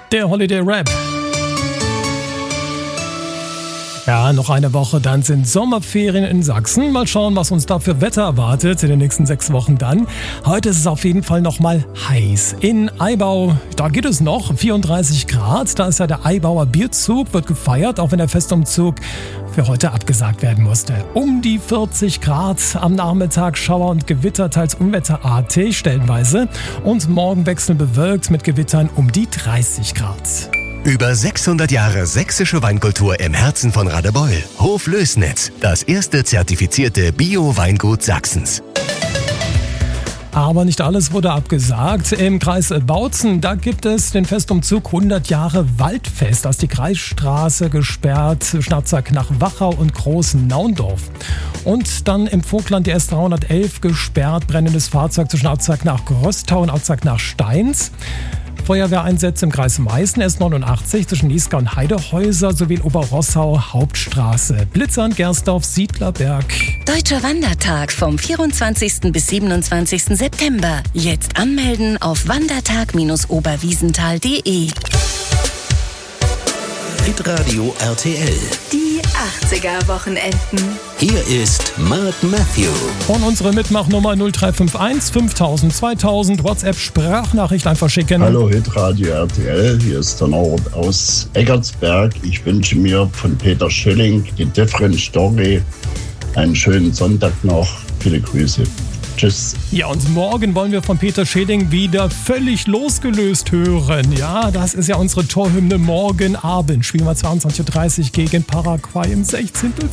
der Holiday Rap. Ja, noch eine Woche, dann sind Sommerferien in Sachsen. Mal schauen, was uns da für Wetter erwartet in den nächsten 6 Wochen dann. Heute ist es auf jeden Fall nochmal heiß. In Aibau, da geht es noch 34 Grad. Da ist ja der Aibauer Bierzug, wird gefeiert, auch wenn der Festumzug für heute abgesagt werden musste. Um die 40 Grad am Nachmittag, Schauer und Gewitter, teils unwetterartig stellenweise. Und morgen wechselnd bewölkt mit Gewittern um die 30 Grad. Über 600 Jahre sächsische Weinkultur im Herzen von Radebeul. Hof Lößnitz, das erste zertifizierte Bio-Weingut Sachsens. Aber nicht alles wurde abgesagt. Im Kreis Bautzen, da gibt es den Festumzug 100 Jahre Waldfest. Da ist die Kreisstraße gesperrt, Schnarzach nach Wachau und Groß-Naundorf. Und dann im Vogtland die S311 gesperrt, brennendes Fahrzeug zwischen Atzach nach Röstau und Atzach nach Steins. Feuerwehreinsätze im Kreis Meißen, S89 zwischen Niesgar und Heidehäuser sowie in Oberrossau Hauptstraße. Blitzern, Gersdorf, Siedlerberg. Deutscher Wandertag vom 24. bis 27. September. Jetzt anmelden auf wandertag-oberwiesenthal.de. Hitradio RTL. Die 80er-Wochenenden. Hier ist Mark Matthew. Und unsere Mitmachnummer 0351 5000 2000. WhatsApp-Sprachnachricht einfach schicken. Hallo Hitradio RTL, hier ist der Norbert aus Eckartsberg. Ich wünsche mir von Peter Schilling die Different Story einen schönen Sonntag noch. Viele Grüße. Tschüss. Ja, und morgen wollen wir von Peter Schilling wieder völlig losgelöst hören. Ja, das ist ja unsere Torhymne morgen Abend. Spielen wir 22:30 Uhr gegen Paraguay im 16.